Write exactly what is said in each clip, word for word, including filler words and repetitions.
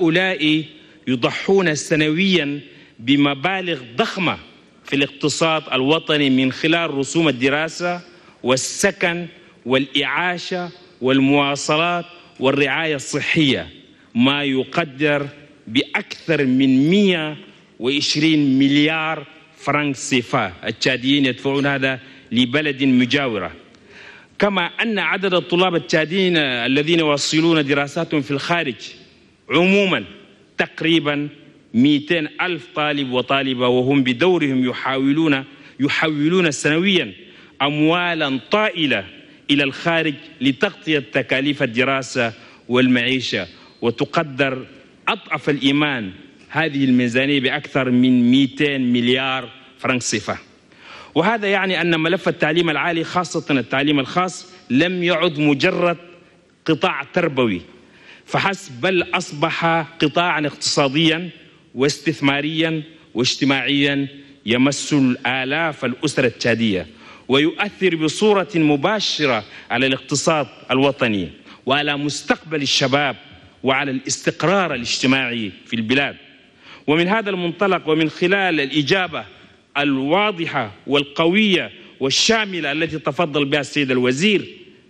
وهؤلاء يضحون سنويا بمبالغ ضخمة في الاقتصاد الوطني من خلال رسوم الدراسة والسكن والإعاشة والمواصلات والرعاية الصحية، ما يقدر بأكثر من مئة وعشرين مليار فرنك سيفا التشاديين يدفعون هذا لبلد مجاورة. كما أن عدد الطلاب التشاديين الذين يواصلون دراساتهم في الخارج عموما تقريبا مئتين ألف طالب وطالبة، وهم بدورهم يحاولون يحولون سنويا أموالا طائلة إلى الخارج لتغطية تكاليف الدراسة والمعيشة، وتقدر أضعف الإيمان هذه الميزانية بأكثر من مئتين مليار فرنك سيفا. وهذا يعني أن ملف التعليم العالي خاصة التعليم الخاص لم يعد مجرد قطاع تربوي فحسب، بل أصبح قطاعا اقتصاديا واستثماريا واجتماعيا يمس الآلاف الأسر التشادية، ويؤثر بصورة مباشرة على الاقتصاد الوطني وعلى مستقبل الشباب وعلى الاستقرار الاجتماعي في البلاد. ومن هذا المنطلق ومن خلال الإجابة الواضحة والقوية والشاملة التي تفضل بها السيد الوزير،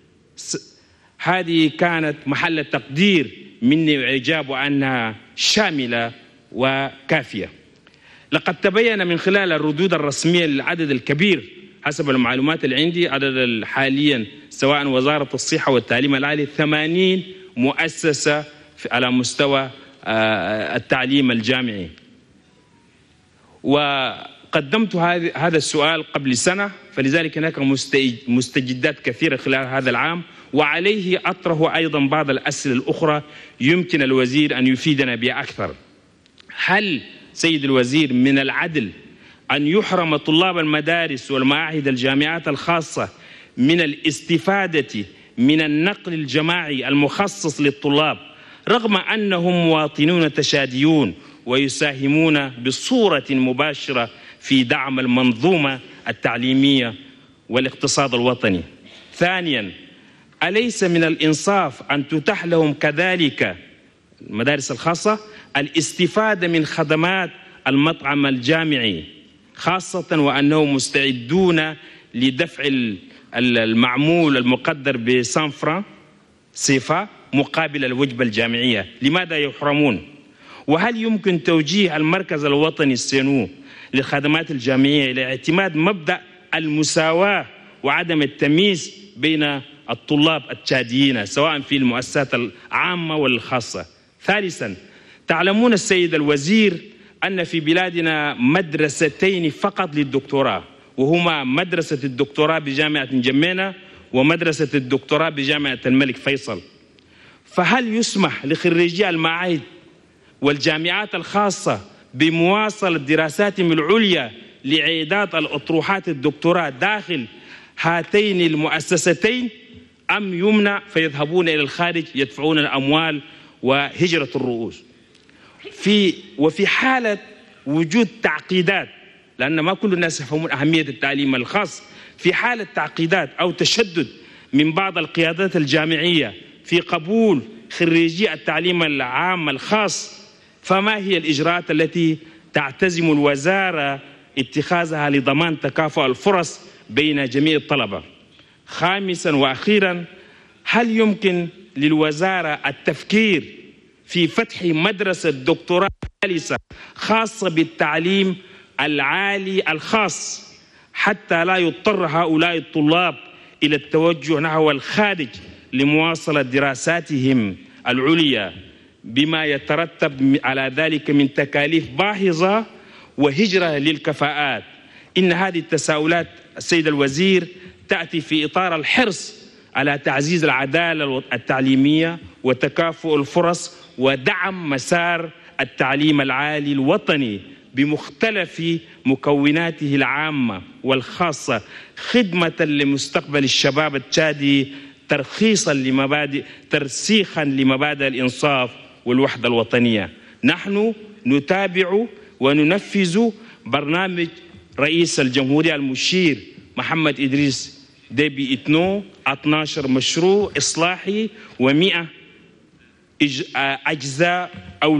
هذه كانت محل تقدير مني وإجابة أنها شاملة وكافية. لقد تبين من خلال الردود الرسمية للعدد الكبير حسب المعلومات اللي عندي، عدد حاليا سواء وزارة الصحة والتعليم العالي ثمانين مؤسسة على مستوى التعليم الجامعي. وقدمت هذا السؤال قبل سنة، فلذلك هناك مستجدات كثيرة خلال هذا العام، وعليه أطرح أيضا بعض الأسئلة الأخرى يمكن الوزير أن يفيدنا بها أكثر. هل سيد الوزير من العدل أن يحرم طلاب المدارس والمعاهد الجامعات الخاصة من الاستفادة من النقل الجماعي المخصص للطلاب رغم أنهم مواطنون تشاديون ويساهمون بصورة مباشرة في دعم المنظومة التعليمية والاقتصاد الوطني؟ ثانيا، أليس من الإنصاف أن تتاح لهم كذلك المدارس الخاصة الاستفادة من خدمات المطعم الجامعي، خاصة وأنهم مستعدون لدفع المعمول المقدر بسان فران سيفا مقابل الوجبة الجامعية؟ لماذا يحرمون؟ وهل يمكن توجيه المركز الوطني السينو للخدمات الجامعية إلى اعتماد مبدأ المساواة وعدم التمييز بين الطلاب التشاديين سواء في المؤسسات العامة والخاصة؟ ثالثا، تعلمون السيد الوزير أن في بلادنا مدرستين فقط للدكتوراه، وهما مدرسة الدكتوراه بجامعة نجمينا ومدرسة الدكتوراه بجامعة الملك فيصل. فهل يسمح لخريجي المعاهد والجامعات الخاصة بمواصلة دراساتهم العليا لإعداد الأطروحات الدكتوراه داخل هاتين المؤسستين، أم يمنع فيذهبون إلى الخارج يدفعون الأموال وهجرة الرؤوس؟ في وفي حالة وجود تعقيدات، لأن ما كل الناس يفهمون أهمية التعليم الخاص، في حالة تعقيدات أو تشدد من بعض القيادات الجامعية في قبول خريجي التعليم العام الخاص، فما هي الإجراءات التي تعتزم الوزارة اتخاذها لضمان تكافؤ الفرص بين جميع الطلبة؟ خامسا وأخيرا، هل يمكن للوزارة التفكير في فتح مدرسة دكتوراه ثالثة خاصة بالتعليم العالي الخاص حتى لا يضطر هؤلاء الطلاب إلى التوجه نحو الخارج لمواصلة دراساتهم العليا، بما يترتب على ذلك من تكاليف باهظة وهجرة للكفاءات؟ إن هذه التساؤلات السيد الوزير تأتي في إطار الحرص على تعزيز العدالة التعليمية وتكافؤ الفرص ودعم مسار التعليم العالي الوطني بمختلف مكوناته العامة والخاصة، خدمة لمستقبل الشباب التشادي، ترخيصا لمبادئ ترسيخا لمبادئ الإنصاف والوحدة الوطنية. نحن نتابع وننفذ برنامج رئيس الجمهورية المشير محمد إدريس ديبي إتنو، اثني عشر مشروع إصلاحي ومئة أجزاء أو